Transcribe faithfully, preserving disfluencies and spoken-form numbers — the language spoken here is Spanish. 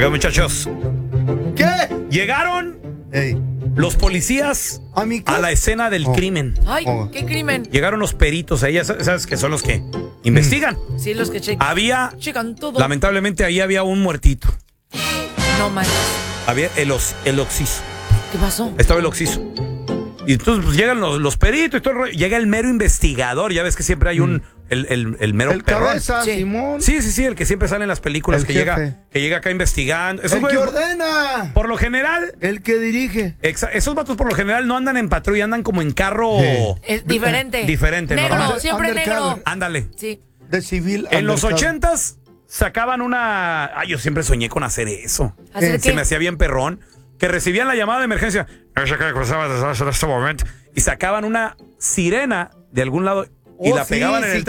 Oigan, muchachos. ¿Qué? Llegaron Ey. los policías ¿A mí qué? a la escena del Oh. crimen. Ay, Oh. ¿qué crimen? Llegaron los peritos ahí, ya sabes que son los que investigan. Sí, los que checan. Había, Checan todo. lamentablemente, ahí había un muertito. No manches. Había el, os- el oxiso. ¿Qué pasó? Estaba el oxiso. Y entonces pues, llegan los, los peritos y todo el rollo. Llega el mero investigador. Ya ves que siempre hay un... El, el, el mero El perrón. cabeza, Sí. Simón. Sí, sí, sí, el que siempre sale en las películas. El que jefe. llega, que llega acá investigando. Esos El que güeyes, ordena. por lo general... El que dirige. exa- esos vatos por lo general no andan en patrulla, andan como en carro... Sí. Es diferente. Diferente, Negro, normal. siempre Undercover. negro. Ándale. Sí. De civil. En los undercover. ochentas sacaban una... Ay, yo siempre soñé con hacer eso. ¿Hacer Eh, qué? Se me hacía bien perrón. Que recibían la llamada de emergencia. No sé qué cruzaba en este momento. Y sacaban una sirena de algún lado y Oh, la sí, pegaban en sí, el